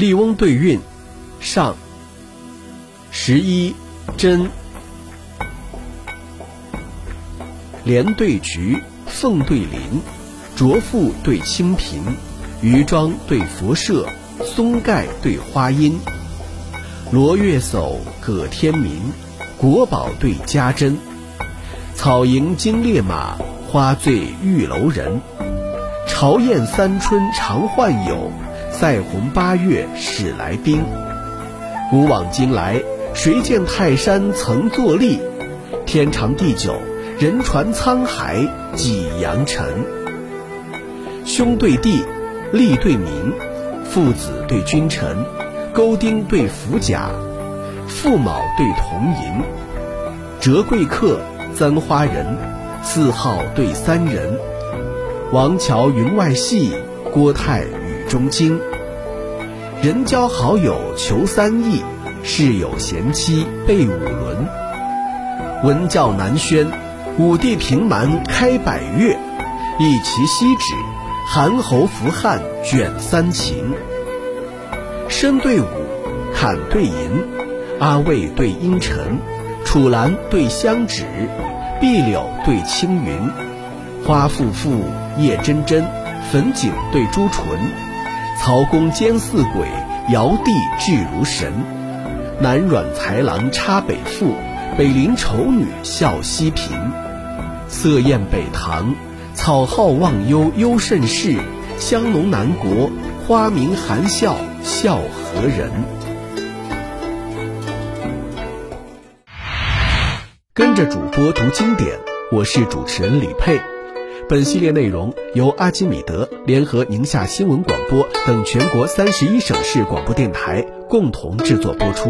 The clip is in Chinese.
笠翁对韵上。11真。莲对菊，凤对麟，卓妇对清平，余庄对佛舍，松盖对花阴。罗月叟葛天明，国宝对家珍。草迎金烈马，花醉玉楼人。朝宴三春常换友，赛鸿八月始来宾。古往今来，谁见泰山曾坐立？天长地久，人传沧海几阳沉。兄对弟，利对民，父子对君臣，钩钉对斧甲，父卯对铜银。折桂客，簪花人，四号对三人。王桥云外戏，郭泰雨中惊。人交好友求三义，事有贤妻备五伦。文教南轩，武帝平蛮开百越。一齐西止，韩侯服汉卷三秦。申对武，坎对寅，阿魏对阴沉，楚兰对相指，碧柳对青云。花馥馥，叶蓁蓁，汾景对朱唇。曹公兼似鬼，尧帝至如神。南阮才郎插北妇，北邻丑女笑西嫔。色艳北堂，草浩忘忧忧甚事。香浓南国，花明含笑笑何人。跟着主播读经典，我是主持人李佩。本系列内容由阿基米德联合宁夏新闻广播等全国31省市广播电台共同制作播出。